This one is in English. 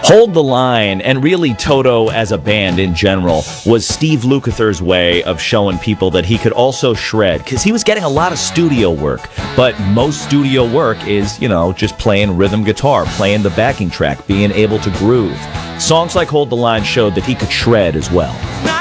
Hold the Line, and really Toto as a band in general, was Steve Lukather's way of showing people that he could also shred, because he was getting a lot of studio work, but most studio work is, just playing rhythm guitar, playing the backing track, being able to groove. Songs like Hold the Line showed that he could shred as well.